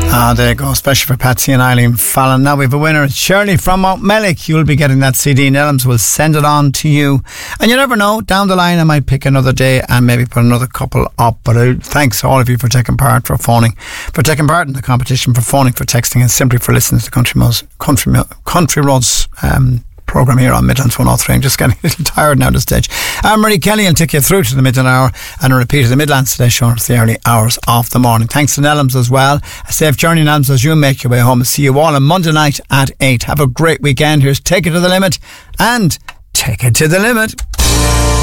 There you go, especially for Patsy and Eileen Fallon. Now we have a winner. It's Shirley from Mount Mellick. You'll be getting that CD. Nellums will send it on to you. And you never know, down the line I might pick another day and maybe put another couple up. But thanks all of you for taking part, for phoning, for taking part in the competition, for phoning, for texting, and simply for listening to Country Roads programme here on Midlands 103. I'm just getting a little tired now at this stage. Marie Kelly will take you through to the midnight hour and a repeat of the Midlands Today show at the early hours of the morning. Thanks to Nellums as well. A safe journey, Nellums, as you make your way home. See you all on Monday night at 8. Have a great weekend. Here's Take It to the Limit and Take It to the Limit.